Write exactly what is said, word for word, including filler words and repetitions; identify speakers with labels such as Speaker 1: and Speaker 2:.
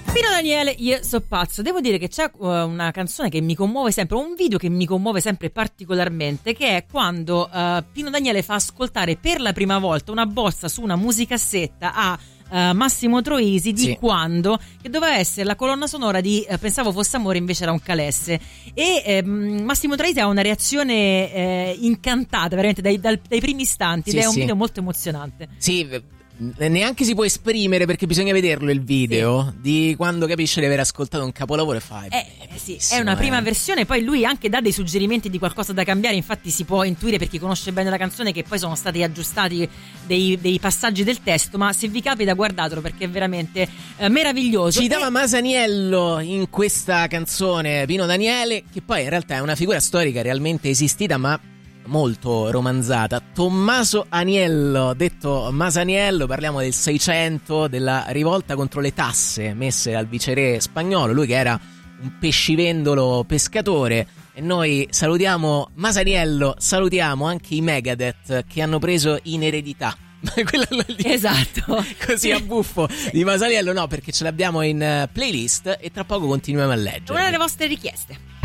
Speaker 1: Pino Daniele, io so pazzo. Devo dire che c'è uh, una canzone che mi commuove sempre, un video che mi commuove sempre particolarmente, che è quando uh, Pino Daniele fa ascoltare per la prima volta una bozza su una musicassetta a Uh, Massimo Troisi di sì. Quando, che doveva essere la colonna sonora di uh, Pensavo fosse amore, invece era un calesse. E ehm, Massimo Troisi ha una reazione eh, incantata veramente dai, dal, dai primi istanti, sì, ed è un sì. video molto emozionante.
Speaker 2: Sì, neanche si può esprimere perché bisogna vederlo il video, sì. di quando capisce di aver ascoltato un capolavoro e fa
Speaker 1: eh, sì, è una prima
Speaker 2: eh.
Speaker 1: versione, poi lui anche dà dei suggerimenti di qualcosa da cambiare, infatti si può intuire, per chi conosce bene la canzone, che poi sono stati aggiustati dei, dei passaggi del testo, ma se vi capita guardatelo perché è veramente eh, meraviglioso.
Speaker 2: Ci dava Masaniello in questa canzone, Pino Daniele, che poi in realtà è una figura storica realmente esistita ma molto romanzata. Tommaso Aniello, detto Masaniello, parliamo del Seicento, della rivolta contro le tasse messe dal viceré spagnolo, lui che era un pescivendolo pescatore. E noi salutiamo Masaniello, salutiamo anche i Megadeth che hanno preso in eredità
Speaker 1: esatto,
Speaker 2: così a buffo di Masaniello, no, perché ce l'abbiamo in playlist e tra poco continuiamo a leggere
Speaker 1: una delle vostre richieste.